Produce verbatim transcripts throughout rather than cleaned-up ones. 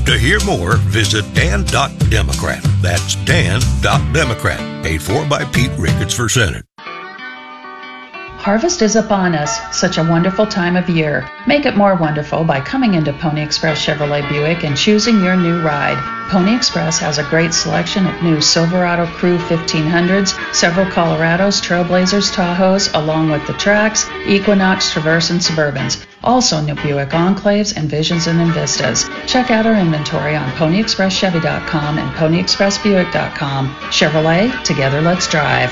To hear more, visit dan dot democrat. That's dan dot democrat. Paid for by Pete Ricketts for Senate. Harvest is upon us, such a wonderful time of year. Make it more wonderful by coming into Pony Express Chevrolet Buick and choosing your new ride. Pony Express has a great selection of new Silverado Crew fifteen hundreds, several Colorados, Trailblazers, Tahoes, along with the Trax, Equinox, Traverse, and Suburbans. Also new Buick Enclaves, Envisions, and Envistas. Check out our inventory on pony express chevy dot com and pony express buick dot com. Chevrolet, together let's drive.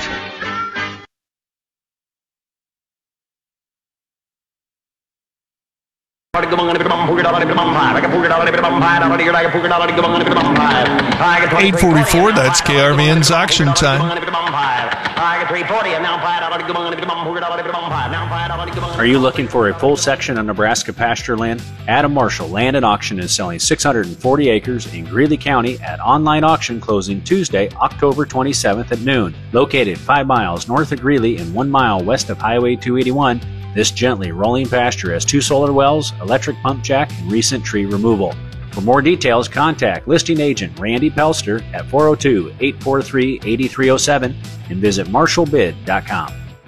eight forty-four, that's K R V N's auction time. Are you looking for a full section of Nebraska pasture land? Adam Marshall Land and Auction is selling six hundred forty acres in Greeley County at online auction closing Tuesday, October twenty-seventh at noon. Located five miles north of Greeley and one mile west of Highway two eighty-one, this gently rolling pasture has two solar wells, electric pump jack, and recent tree removal. For more details, contact listing agent Randy Pelster at four oh two, eight four three, eight three oh seven and visit marshall bid dot com.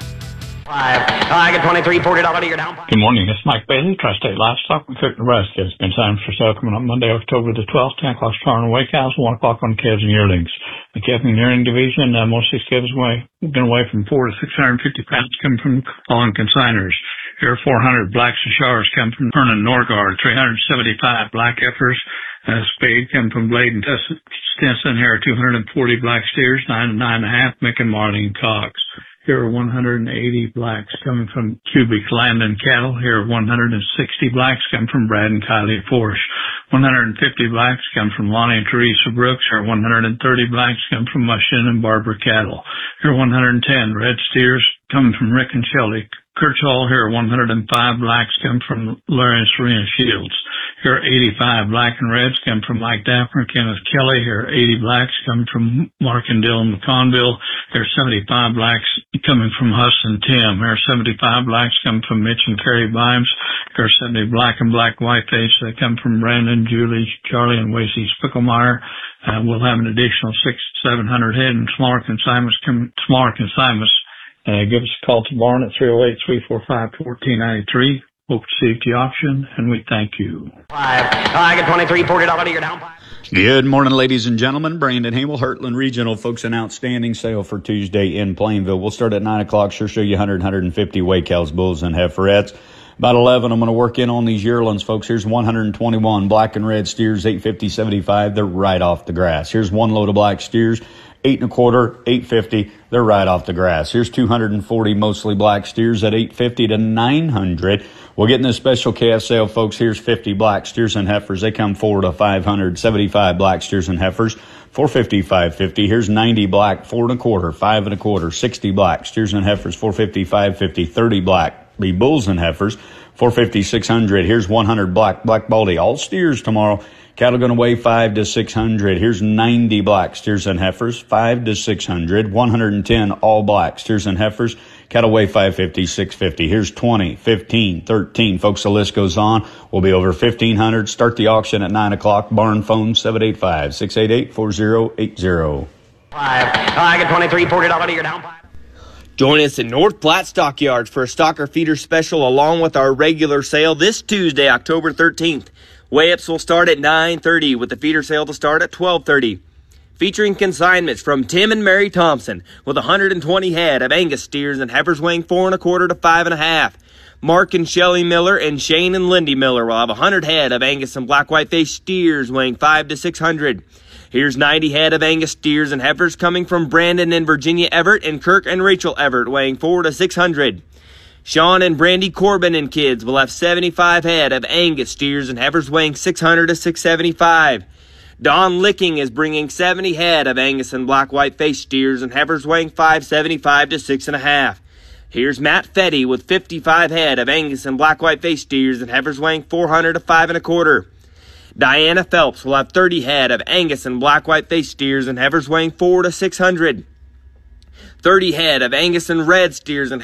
I get twenty-three, forty dollars a year down. Good morning, this is Mike Bailey, Tri-State Livestock, McCook, Nebraska. It's been time for sale coming up Monday, October the twelfth, ten o'clock starting on wake cows, one o'clock on calves and yearlings. The calf and yearling division, uh, most of these calves away, been away from four to six hundred fifty pounds coming from calling consigners. Here are four hundred blacks and showers come from Vernon Norgard, three hundred seventy-five black heifers, uh, spade come from Blade and Stinson. Here are two hundred forty black steers, nine and nine and a half, Mick and Marley and Cox. Here are one hundred eighty blacks coming from Cubic Land and Cattle. Here are one hundred sixty blacks come from Brad and Kylie Forsh. one hundred fifty blacks come from Lonnie and Teresa Brooks. Here are one hundred thirty blacks come from Mushin and Barbara Cattle. Here are one hundred ten red steers coming from Rick and Shelley Kirchall. Here are one hundred five blacks come from Larry and Serena Shields. Here are eighty-five black and reds come from Mike Dapper and Kenneth Kelly. Here are eighty blacks coming from Mark and Dylan McConville. Here are seventy-five blacks coming from Huss and Tim. Here are seventy-five blacks coming from Mitch and Carrie Bimes. Here are seventy black and black whiteface that come from Brandon, Julie, Charlie, and Wasey Spickelmeyer. Uh, we'll have an additional six, seven hundred head and smaller consignments come, smaller consignments. Uh, give us a call tomorrow at three oh eight, three four five, one four nine three. Hope to see you at the auction, and we thank you. Five. I get twenty-three, forty dollars a year down. Good morning, ladies and gentlemen. Brandon Hamel, Heartland Regional. Folks, an outstanding sale for Tuesday in Plainville. We'll start at nine o'clock. Sure show you one hundred, one hundred fifty weigh cows, bulls, and heiferettes. About eleven, I'm going to work in on these yearlings, folks. Here's one hundred twenty-one black and red steers, eight fifty, seventy-five. They're right off the grass. Here's one load of black steers, eight and a quarter, eight fifty. They're right off the grass. Here's two hundred forty mostly black steers at eight fifty to nine hundred. We'll get in this special calf sale, folks. Here's fifty black steers and heifers. They come forward to five hundred. seventy-five black steers and heifers, four fifty, five fifty. Here's ninety black, four and a quarter, five and a quarter. sixty black steers and heifers, four fifty, five fifty. thirty black, the bulls and heifers, four fifty, six hundred. Here's one hundred black, black baldy, all steers tomorrow. Cattle going to weigh five to six hundred. Here's ninety black steers and heifers, five to six hundred. one hundred ten all black steers and heifers. Cattle weigh five fifty, six fifty. Here's twenty, fifteen, thirteen. Folks, the list goes on. We'll be over fifteen hundred. Start the auction at nine o'clock. Barn phone seven eight five, six eight eight, four oh eight oh. Five. I get twenty-three, forty dollars a year down. Join us in North Platte Stockyards for a stocker feeder special along with our regular sale this Tuesday, October thirteenth. Weigh-ups will start at nine thirty with the feeder sale to start at twelve thirty. Featuring consignments from Tim and Mary Thompson with one hundred twenty head of Angus steers and heifers weighing four and a quarter to five and a half. Mark and Shelley Miller and Shane and Lindy Miller will have one hundred head of Angus and black white-faced steers weighing five to six hundred. Here's ninety head of Angus steers and heifers coming from Brandon and Virginia Everett and Kirk and Rachel Everett weighing four to six hundred. Sean and Brandy Corbin and kids will have seventy-five head of Angus steers and heifers weighing six hundred to six seventy-five. Don Licking is bringing seventy head of Angus and black white-faced steers and heifers weighing five seventy-five to six and a half. Here's Matt Fetty with fifty-five head of Angus and black white-faced steers and heifers weighing four hundred to five and a quarter. Diana Phelps will have thirty head of Angus and black white-faced steers and heifers weighing four to six hundred. thirty head of Angus and red steers and